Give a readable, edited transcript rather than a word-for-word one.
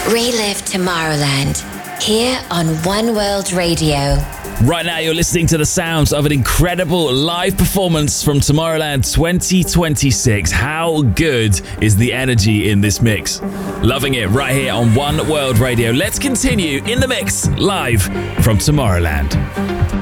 Relive Tomorrowland here on One World Radio. Right now you're listening to the sounds of an incredible live performance from Tomorrowland 2026. How good is the energy in this mix? Loving it right here on One World Radio. Let's continue in the mix live from Tomorrowland.